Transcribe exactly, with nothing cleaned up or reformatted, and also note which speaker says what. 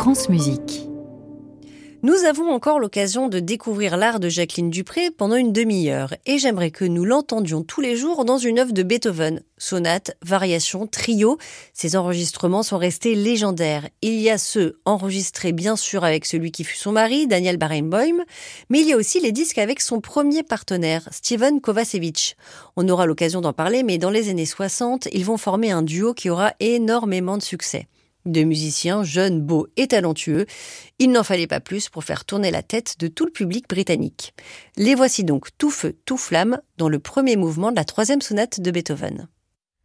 Speaker 1: France Musique.
Speaker 2: Nous avons encore l'occasion de découvrir l'art de Jacqueline Dupré pendant une demi-heure et j'aimerais que nous l'entendions tous les jours dans une œuvre de Beethoven. Sonates, variations, trios, ces enregistrements sont restés légendaires. Il y a ceux enregistrés bien sûr avec celui qui fut son mari, Daniel Barenboim, mais il y a aussi les disques avec son premier partenaire, Stephen Kovacevic. On aura l'occasion d'en parler, mais dans les années soixante, ils vont former un duo qui aura énormément de succès. Deux musiciens jeunes, beaux et talentueux, il n'en fallait pas plus pour faire tourner la tête de tout le public britannique. Les voici donc tout feu, tout flamme dans le premier mouvement de la troisième sonate de Beethoven.